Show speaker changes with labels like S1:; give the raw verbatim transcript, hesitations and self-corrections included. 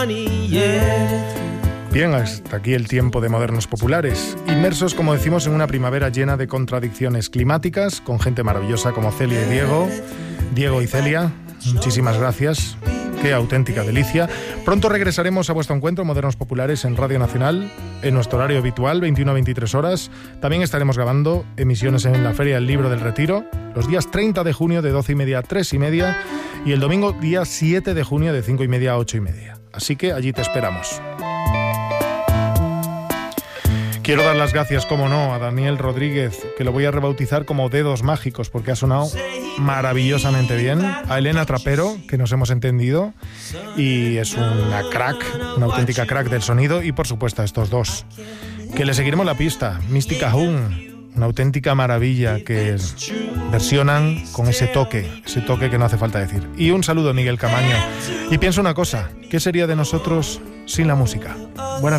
S1: Bien, hasta aquí el tiempo de Modernos Populares, inmersos, como decimos, en una primavera llena de contradicciones climáticas, con gente maravillosa como Celia y Diego. Diego y Celia, muchísimas gracias, qué auténtica delicia. Pronto regresaremos a vuestro encuentro, Modernos Populares, en Radio Nacional, en nuestro horario habitual, veintiuna a veintitrés horas. También estaremos grabando emisiones en la Feria del Libro del Retiro, los días treinta de junio de doce y media a tres y media, y el domingo día siete de junio de cinco y media a ocho y media. Así que allí te esperamos. Quiero dar las gracias, como no, a Daniel Rodríguez, que lo voy a rebautizar como Dedos Mágicos, porque ha sonado maravillosamente bien. A Elena Trapero, que nos hemos entendido, y es una crack, una auténtica crack del sonido. Y por supuesto a estos dos, que le seguiremos la pista. Mystica Hoon, una auténtica maravilla, que versionan con ese toque, ese toque que no hace falta decir. Y un saludo a Miguel Camaño. Y pienso una cosa, ¿qué sería de nosotros sin la música? Buenas